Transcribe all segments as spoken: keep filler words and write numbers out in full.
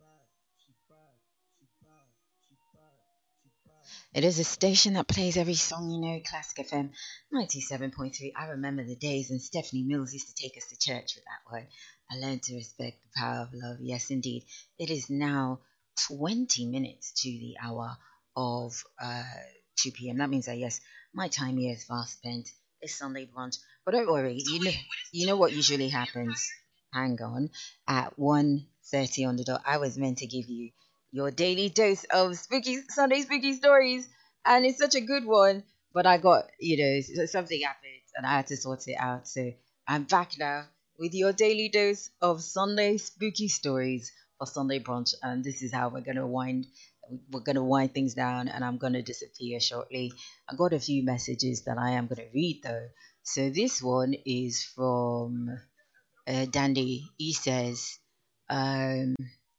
It is a station that plays every song you know, Classic F M ninety-seven point three. I remember the days when Stephanie Mills used to take us to church with that one. I learned to respect the power of love. Yes, indeed. It is now twenty minutes to the hour of uh, two p m. That means that, yes, my time here is fast spent. It's Sunday brunch. But don't worry, you know, you know what usually happens. Hang on. At one thirty on the dot, I was meant to give you your daily dose of spooky Sunday spooky stories, and it's such a good one. But I got, you know, s- something happened, and I had to sort it out. So I'm back now with your daily dose of Sunday spooky stories for Sunday brunch, and this is how we're gonna wind. We're gonna wind things down, and I'm gonna disappear shortly. I got a few messages that I am gonna read though. So this one is from uh, Dandy. He says. Um,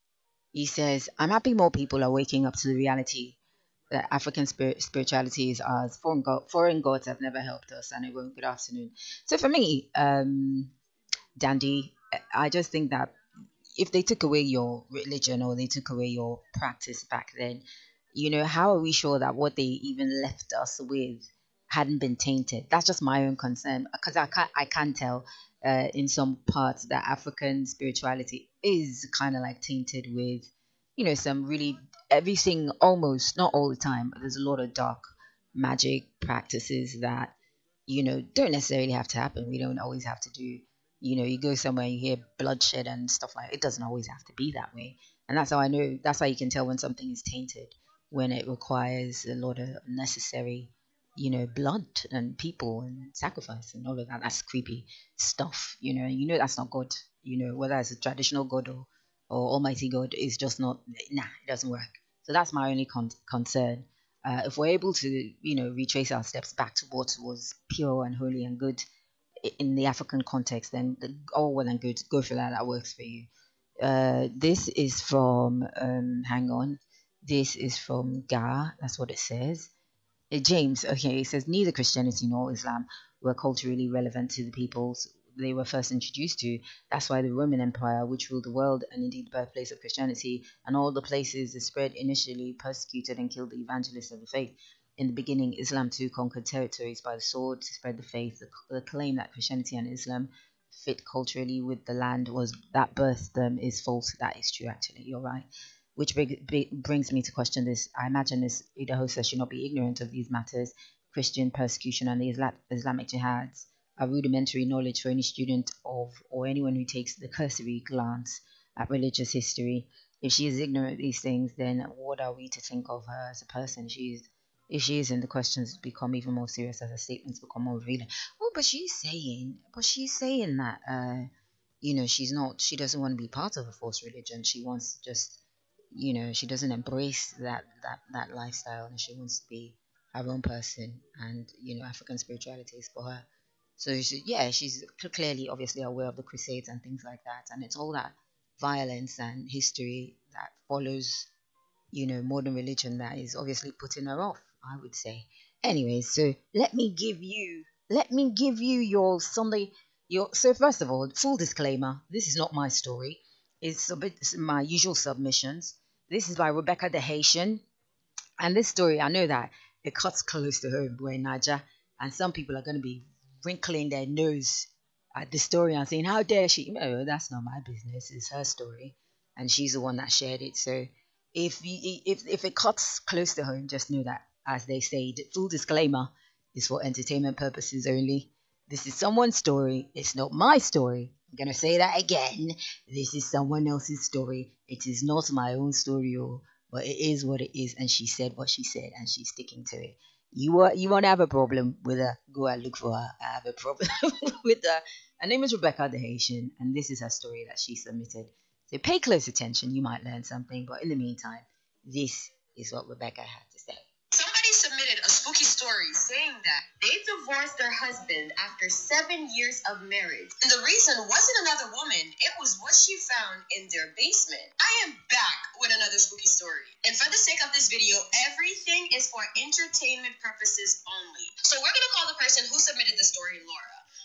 he says, I'm happy more people are waking up to the reality that African spirit, spirituality is ours. Foreign, god, foreign gods have never helped us. And everyone, good afternoon. So for me, um, Dandy, I just think that if they took away your religion or they took away your practice back then, you know, how are we sure that what they even left us with hadn't been tainted? That's just my own concern because I can't, I can tell uh, in some parts that African spirituality is kind of like tainted with, you know, some really everything almost not all the time, but there's a lot of dark magic practices that you know don't necessarily have to happen. We don't always have to do you know, you go somewhere, you hear bloodshed and stuff like it doesn't always have to be that way. And that's how I know, that's how you can tell when something is tainted, when it requires a lot of unnecessary, you know, blood and people and sacrifice and all of that. That's creepy stuff, you know, you know, that's not God, you know, whether it's a traditional God or, or Almighty God, is just not, nah, it doesn't work. So that's my only con- concern. Uh, if we're able to, you know, retrace our steps back to what was pure and holy and good, in the African context, then the, all well and good. Go for that. That works for you. Uh, this is from. Um, hang on. This is from Ga. That's what it says. Uh, James. Okay. It says neither Christianity nor Islam were culturally relevant to the peoples they were first introduced to. That's why the Roman Empire, which ruled the world and indeed the birthplace of Christianity, and all the places it spread, initially persecuted and killed the evangelists of the faith. In the beginning, Islam too conquered territories by the sword to spread the faith. The, the claim that Christianity and Islam fit culturally with the land was that birthed them is false. That is true, actually. You're right. Which bring, brings me to question this. I imagine this Idaho says should not be ignorant of these matters. Christian persecution and the Islam, Islamic jihads are rudimentary knowledge for any student of or anyone who takes the cursory glance at religious history. If she is ignorant of these things, then what are we to think of her as a person? She is if she isn't, the questions become even more serious as her statements become more revealing. Oh, but she's saying, but she's saying that, uh, you know, she's not, she doesn't want to be part of a false religion. She wants to just, you know, she doesn't embrace that that that lifestyle, and she wants to be her own person. And you know, African spirituality is for her. So she, yeah, she's clearly, obviously aware of the Crusades and things like that, and it's all that violence and history that follows you know, modern religion that is obviously putting her off, I would say. Anyway, so let me give you, let me give you your Sunday, your, so first of all, full disclaimer, this is not my story. It's a bit it's my usual submissions. This is by Rebecca the Haitian. And this story, I know that it cuts close to home, boy, Naja. And some people are going to be wrinkling their nose at the story and saying, how dare she? No, that's not my business. It's her story. And she's the one that shared it. So if you, if, if it cuts close to home, just know that, as they say, the full disclaimer is for entertainment purposes only. This is someone's story. It's not my story. I'm going to say that again. This is someone else's story. It is not my own story. Or but it is what it is, and she said what she said, and she's sticking to it. You want you want to have a problem with her? Go and look for her. I have a problem with her. Her name is Rebecca the Haitian, and this is her story that she submitted. So pay close attention. You might learn something, but in the meantime, this is what Rebecca had to say. Somebody submitted a spooky story saying that they divorced their husband after seven years of marriage. And the reason wasn't another woman, it was what she found in their basement. I am back with another spooky story. And for the sake of this video, everything is for entertainment purposes only. So we're going to call the person who submitted the story Laura.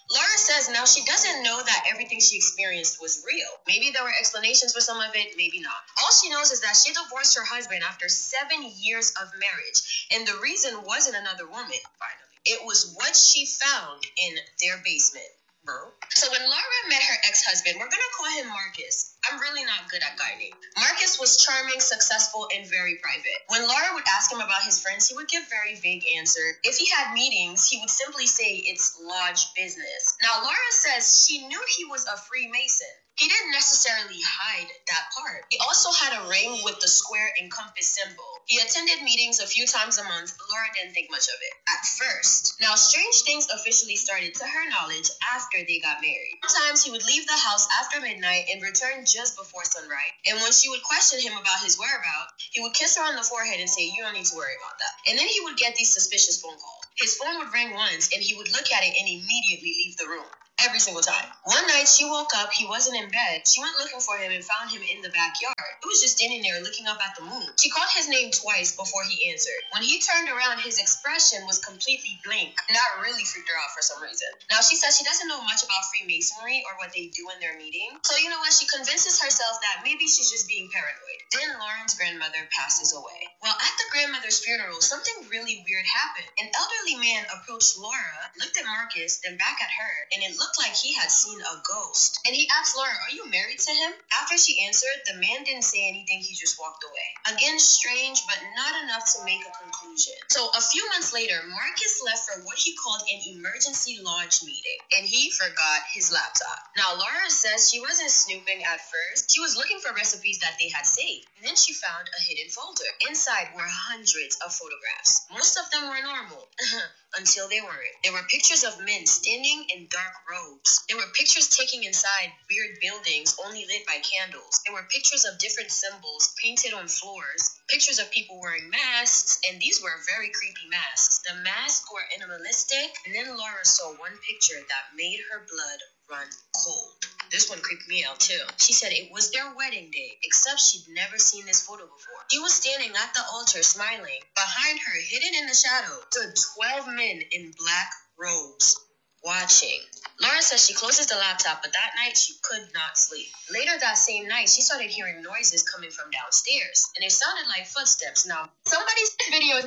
Laura says now she doesn't know that everything she experienced was real. Maybe there were explanations for some of it, maybe not. All she knows is that she divorced her husband after seven years of marriage, and the reason wasn't another woman, finally. It was what she found in their basement. Bro. So when Laura met her ex-husband, we're gonna call him Marcus. I'm really not good at guy names. Marcus was charming, successful, and very private. When Laura would ask him about his friends, he would give very vague answers. If he had meetings, he would simply say it's lodge business. Now, Laura says she knew he was a Freemason. He didn't necessarily hide that part. He also had a ring with the square and compass symbol. He attended meetings a few times a month, but Laura didn't think much of it at first. Now, strange things officially started to her knowledge after they got married. Sometimes he would leave the house after midnight and return just before sunrise. And when she would question him about his whereabouts, he would kiss her on the forehead and say, "You don't need to worry about that." And then he would get these suspicious phone calls. His phone would ring once, and he would look at it and immediately leave the room. Every single time. One night she woke up, he wasn't in bed. She went looking for him and found him in the backyard. He was just standing there looking up at the moon. She called his name twice before he answered. When he turned around, his expression was completely blank. And that really freaked her out for some reason. Now she says she doesn't know much about Freemasonry or what they do in their meeting. So you know what? She convinces herself that maybe she's just being paranoid. Then Lauren's grandmother passes away. Well, at the grandmother's funeral, something really weird happened. An elderly man approached Laura, looked at Marcus, then back at her, and it looked like he had seen a ghost. And he asked Laura, "Are you married to him?" After she answered, the man didn't say anything, he just walked away. Again, strange, but not enough to make a conclusion. So a few months later, Marcus left for what he called an emergency lodge meeting, and he forgot his laptop. Now, Laura says she wasn't snooping at first. She was looking for recipes that they had saved. And then she found a hidden folder. Inside were hundreds of photographs. Most of them were normal. Until they weren't. There were pictures of men standing in dark robes. There were pictures taken inside weird buildings only lit by candles. There were pictures of different symbols painted on floors. Pictures of people wearing masks, and these were very creepy masks. The masks were animalistic, and then Laura saw one picture that made her blood run cold. This one creeped me out too. She said it was their wedding day, except she'd never seen this photo before. She was standing at the altar smiling. Behind her, hidden in the shadow, stood twelve men in black robes, watching. Laura says she closes the laptop, but that night she could not sleep. Later that same night, she started hearing noises coming from downstairs, and it sounded like footsteps. Now, somebody's video.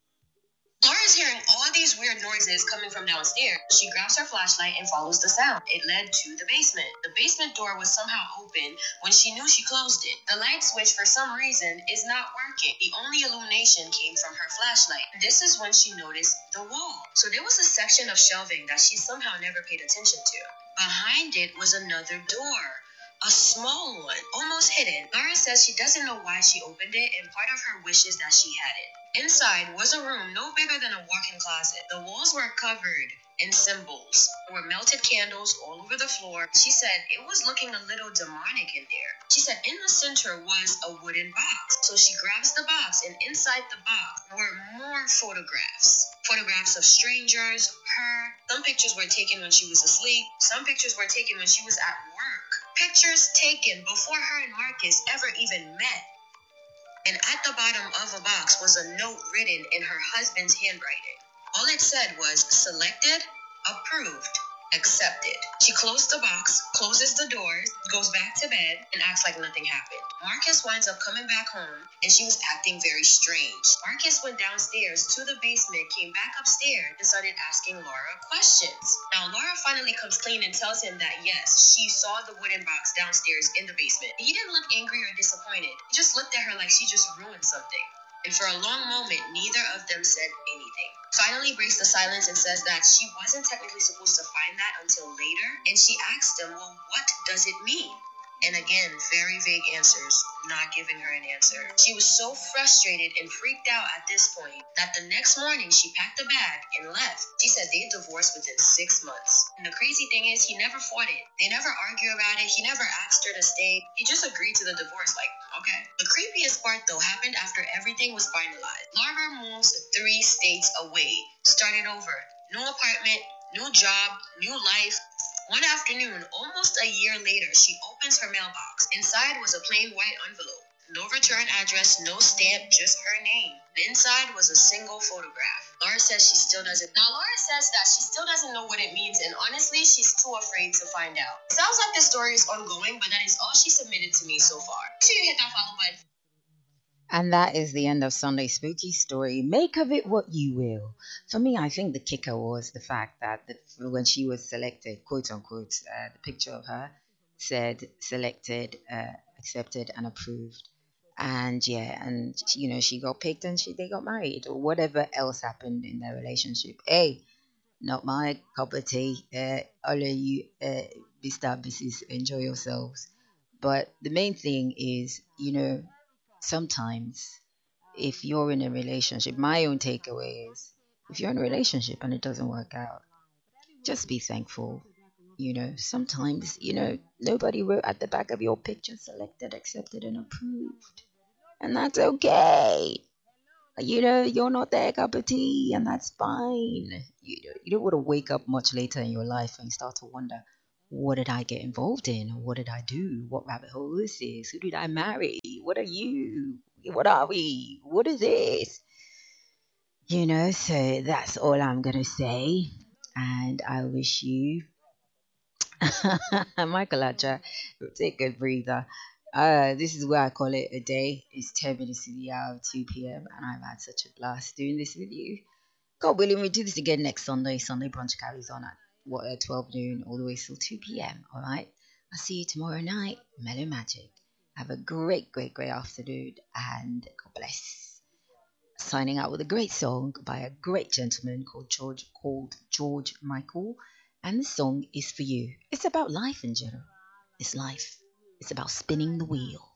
Laura's hearing all these weird noises coming from downstairs. She grabs her flashlight and follows the sound. It led to the basement. The basement door was somehow open when she knew she closed it. The light switch, for some reason, is not working. The only illumination came from her flashlight. This is when she noticed the wall. So there was a section of shelving that she somehow never paid attention to. Behind it was another door. A small one, almost hidden. Laura says she doesn't know why she opened it, and part of her wishes that she had it. Inside was a room no bigger than a walk-in closet. The walls were covered in symbols. There were melted candles all over the floor. She said it was looking a little demonic in there. She said in the center was a wooden box. So she grabs the box, and inside the box were more photographs. Photographs of strangers, her. Some pictures were taken when she was asleep. Some pictures were taken when she was at work. Pictures taken before her and Marcus ever even met. And at the bottom of a box was a note written in her husband's handwriting. All it said was, selected, approved, accepted. She closed the box, closes the doors, goes back to bed, and acts like nothing happened. Marcus winds up coming back home, and she was acting very strange. Marcus went downstairs to the basement, came back upstairs, and started asking Laura questions. Now, Laura finally comes clean and tells him that, yes, she saw the wooden box downstairs in the basement. He didn't look angry or disappointed. He just looked at her like she just ruined something. And for a long moment, neither of them said anything. Finally breaks the silence and says that she wasn't technically supposed to find that until later. And she asked him, well, what does it mean? And again, very vague answers, not giving her an answer. She was so frustrated and freaked out at this point that the next morning she packed a bag and left. She said they divorced within six months. And the crazy thing is, he never fought it. They never argued about it. He never asked her to stay. He just agreed to the divorce, like, okay. The creepiest part, though, happened after everything was finalized. Laura moves three states away, started over. New apartment, new job, new life. One afternoon, almost a year later, she opens her mailbox. Inside was a plain white envelope. No return address, no stamp, just her name. Inside was a single photograph. Laura says she still doesn't. Now, Laura says that she still doesn't know what it means, and honestly, she's too afraid to find out. Sounds like the story is ongoing, but that is all she submitted to me so far. Make sure you hit that follow button. And that is the end of Sunday Spooky Story. Make of it what you will. For me, I think the kicker was the fact that the, when she was selected, quote unquote, uh, the picture of her said selected, uh, accepted, and approved. And yeah, and you know, she got picked and she they got married or whatever else happened in their relationship. Hey, not my cup of tea. Uh, all of you, uh, Mister Missus Enjoy yourselves. But the main thing is, you know, sometimes if you're in a relationship, my own takeaway is if you're in a relationship and it doesn't work out, just be thankful. You know, sometimes, you know, nobody wrote at the back of your picture selected, accepted, and approved. And that's okay. You know, you're not their cup of tea, and that's fine. You, you don't want to wake up much later in your life and start to wonder, what did I get involved in? What did I do? What rabbit hole is this? Who did I marry? What are you? What are we? What is this? You know, so that's all I'm going to say. And I wish you, Michael Adja, take a breather. Uh, this is where I call it a day. It's ten minutes to the hour of two p m. And I've had such a blast doing this with you. God willing, we do this again next Sunday. Sunday brunch carries on at what, uh, twelve noon all the way till two p m. All right. I'll see you tomorrow night. Mellow Magic. Have a great, great, great afternoon and God bless. Signing out with a great song by a great gentleman called George called George Michael. And the song is for you. It's about life in general. It's life. It's about spinning the wheel.